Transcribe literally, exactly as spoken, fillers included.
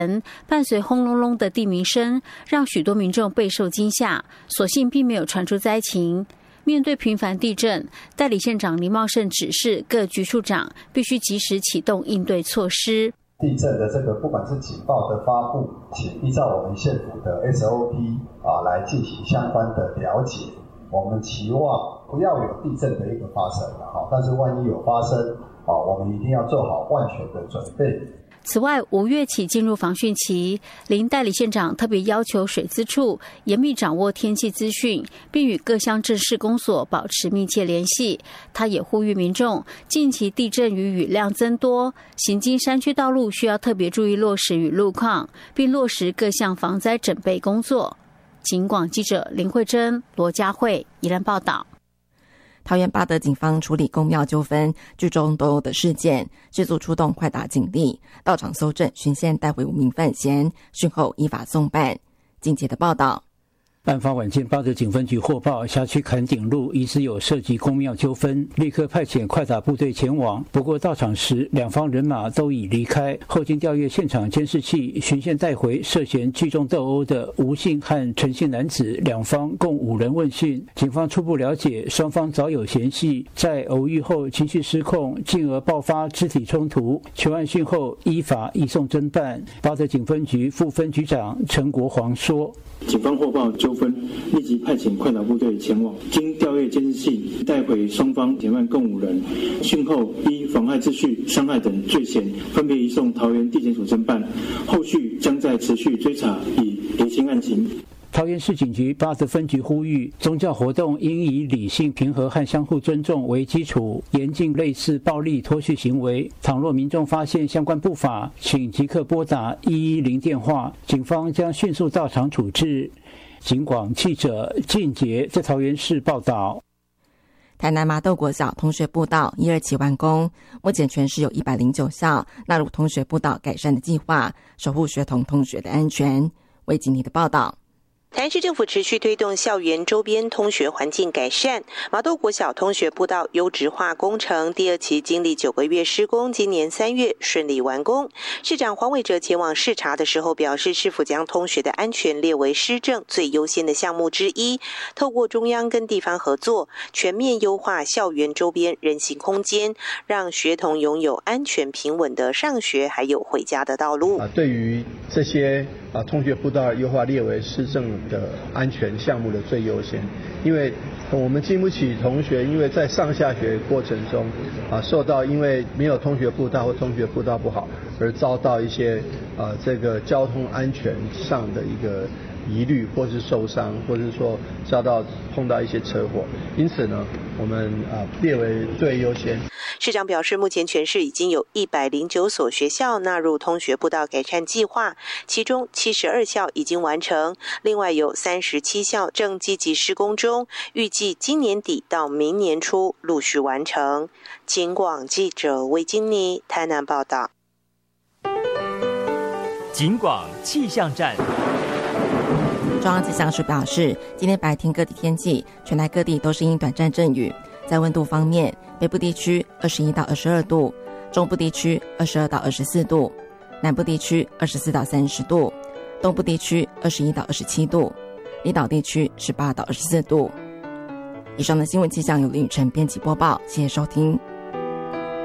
伴随轰隆隆的地鸣声，让许多民众备受惊吓，所幸并没有传出灾情。面对频繁地震，代理县长林茂胜指示各局处长必须及时启动应对措施。 地震的这个不管是警报的发布，请依照我们县府的 S O P 啊来进行相关的了解。我们期望不要有地震的一个发生啊，但是万一有发生啊，我们一定要做好万全的准备。 此外，五月起进入防汛期，林代理县长特别要求水资处严密掌握天气资讯，并与各乡镇市公所保持密切联系。他也呼吁民众，近期地震与雨量增多，行经山区道路需要特别注意落石与路况，并落实各项防灾准备工作。警广记者林慧珍、罗佳慧宜兰报道。 桃园八德警方处理公庙纠纷聚众斗殴的事件，迅速出动快打警力到场搜证循线，带回五名犯嫌，讯后依法送办。近期的报道。 案发晚间，八德警分局获报辖区坎顶路疑似有涉及公庙纠纷，立刻派遣快打部队前往。不过到场时，两方人马都已离开。后经调阅现场监视器，循线带回涉嫌聚众斗殴的吴姓和陈姓男子，两方共五人问讯。警方初步了解，双方早有嫌隙，在偶遇后情绪失控，进而爆发肢体冲突。求案讯后，依法移送侦办。八德警分局副分局长陈国煌说：“ 警方获报纠纷，立即派遣快打部队前往，经调阅监视器，带回双方嫌犯共五人。讯后依妨害秩序、伤害等罪嫌，分别移送桃园地检署侦办，后续将在持续追查，以厘清案情。” 桃园市警局八德分局呼吁，宗教活动应以理性、平和和相互尊重为基础，严禁类似暴力脱序行为。倘若民众发现相关不法，请即刻拨打一一零电话，警方将迅速到场处置。警广记者靳杰在桃园市报道。 台南麻豆国小同学步道一二期完工，目前全市有一百零九校纳入同学步道改善的计划，守护学童同学的安全。为今天的报道。 台南市政府持续推动校园周边通学环境改善，麻豆国小通学步道优质化工程第二期经历九个月施工，今年三月顺利完工。市长黄伟哲前往视察的时候表示，市府将通学的安全列为施政最优先的项目之一，透过中央跟地方合作，全面优化校园周边人行空间，让学童拥有安全平稳的上学还有回家的道路。 啊，对于这些啊通学步道优化列为施政的安全项目的最优先，因为我们经不起同学因为在上下学过程中啊受到因为没有通学步道或通学步道不好而遭到一些啊这个交通安全上的一个疑虑，或是受伤，或是说遭到碰到一些车祸，因此呢，我们啊列为最优先。 市长表示，目前全市已经有一百零九所学校纳入通学步道改善计划，其中七十二校已经完成，另外有三十七校正积极施工中，预计今年底到明年初陆续完成。警广记者魏金妮台南报道。 警广气象站。 中央气象署表示，今天白天各地天气，全台各地都是因短暂阵雨。在温度方面，北部地区二十一到二十二度，中部地区二十二到二十四度，南部地区二十四到三十度，东部地区二十一到二十七度，离岛地区十八到二十四度。以上的新闻气象由林宇辰编辑播报，谢谢收听。